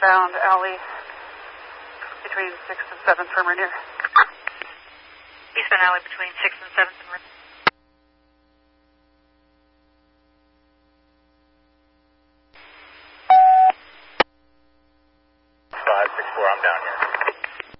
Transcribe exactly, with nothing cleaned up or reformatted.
eastbound alley between sixth and seventh from Rainier. Eastbound alley between sixth and seventh and Rainier. five six four, I'm down here.